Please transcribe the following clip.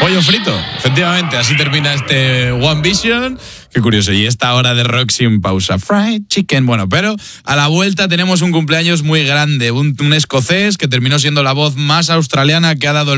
Pollo frito, efectivamente, así termina este One Vision. Qué curioso, y esta hora de rock sin pausa. Fried chicken, bueno, pero a la vuelta tenemos un cumpleaños muy grande, un escocés que terminó siendo la voz más australiana que ha dado el